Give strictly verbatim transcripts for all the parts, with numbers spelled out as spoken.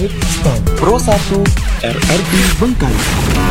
Live Stand Pro satu R R I Bengkalis.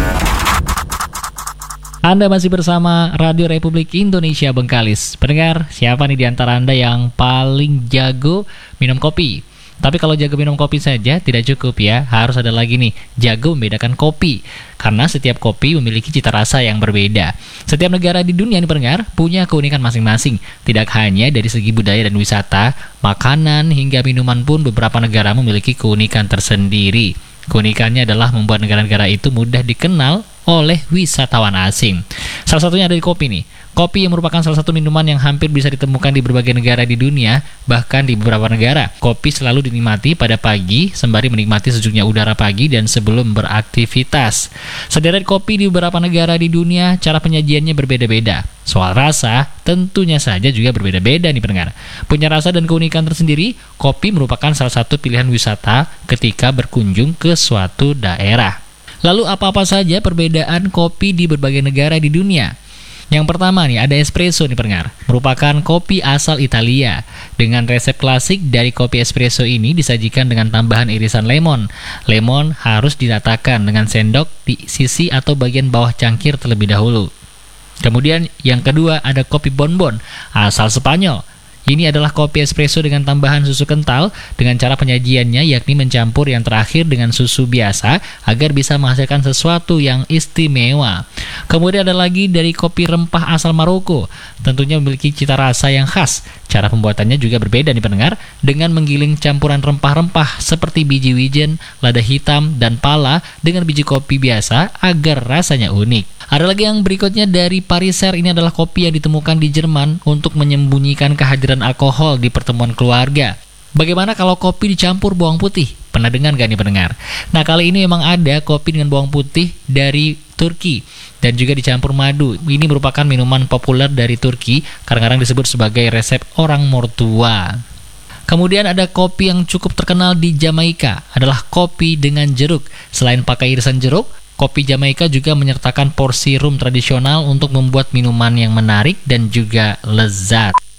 Anda masih bersama Radio Republik Indonesia Bengkalis. Pendengar, siapa nih di antara Anda yang paling jago minum kopi? Tapi kalau jago minum kopi saja tidak cukup ya, harus ada lagi nih, jago membedakan kopi. Karena setiap kopi memiliki cita rasa yang berbeda. Setiap negara di dunia nih pendengar, punya keunikan masing-masing. Tidak hanya dari segi budaya dan wisata, makanan hingga minuman pun beberapa negara memiliki keunikan tersendiri. Keunikannya adalah membuat negara-negara itu mudah dikenal oleh wisatawan asing. Salah satunya dari kopi nih. Kopi yang merupakan salah satu minuman yang hampir bisa ditemukan di berbagai negara di dunia, bahkan di beberapa negara. Kopi selalu dinikmati pada pagi, sembari menikmati sejuknya udara pagi dan sebelum beraktivitas. Sederet kopi di beberapa negara di dunia, cara penyajiannya berbeda-beda. Soal rasa, tentunya saja juga berbeda-beda nih pendengar. Punya rasa dan keunikan tersendiri, kopi merupakan salah satu pilihan wisata ketika berkunjung ke suatu daerah. Lalu apa-apa saja perbedaan kopi di berbagai negara di dunia? Yang pertama nih, ada espresso nih pendengar, merupakan kopi asal Italia. Dengan resep klasik dari kopi espresso ini disajikan dengan tambahan irisan lemon. Lemon harus diratakan dengan sendok di sisi atau bagian bawah cangkir terlebih dahulu. Kemudian yang kedua ada kopi bonbon asal Spanyol. Ini adalah kopi espresso dengan tambahan susu kental dengan cara penyajiannya yakni mencampur yang terakhir dengan susu biasa agar bisa menghasilkan sesuatu yang istimewa. Kemudian ada lagi dari kopi rempah asal Maroko, tentunya memiliki cita rasa yang khas. Cara pembuatannya juga berbeda nih pendengar, dengan menggiling campuran rempah-rempah seperti biji wijen, lada hitam, dan pala dengan biji kopi biasa agar rasanya unik. Ada lagi yang berikutnya dari Pariser, ini adalah kopi yang ditemukan di Jerman untuk menyembunyikan kehadiran alkohol di pertemuan keluarga. Bagaimana kalau kopi dicampur bawang putih? Pernah dengar gak nih pendengar? Nah, kali ini memang ada kopi dengan bawang putih dari Turki dan juga dicampur madu. Ini merupakan minuman populer dari Turki, kadang-kadang disebut sebagai resep orang mertua. Kemudian ada kopi yang cukup terkenal di Jamaika, adalah kopi dengan jeruk. Selain pakai irisan jeruk, kopi Jamaika juga menyertakan porsi rum tradisional untuk membuat minuman yang menarik dan juga lezat.